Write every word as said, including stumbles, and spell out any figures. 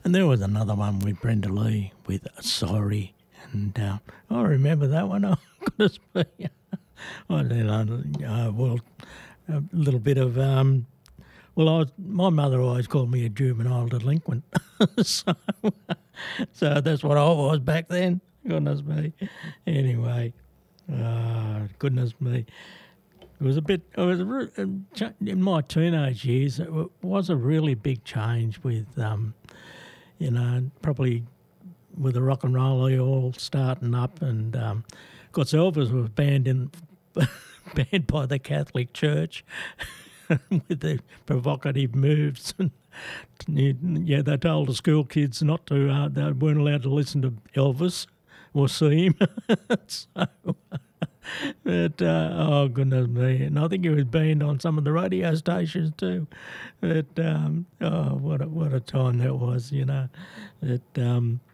And there was another one with Brenda Lee with Sorry. And uh, I remember that one. Oh, goodness me. I did, uh, well, a little bit of, um, well, I was, my mother always called me a juvenile delinquent. so, so that's what I was back then. Goodness me. Anyway, uh, goodness me. It was a bit, it was a, re- in my teenage years, it was a really big change with, um, you know, probably with the rock and roll all starting up, and um, of course Elvis was banned in banned by the Catholic Church with the provocative moves. And yeah, they told the school kids not to, uh, they weren't allowed to listen to Elvis or see him. so, but uh, oh goodness me, and I think he was banned on some of the radio stations too. But um, oh, what a, what a time that was, you know. It. Um,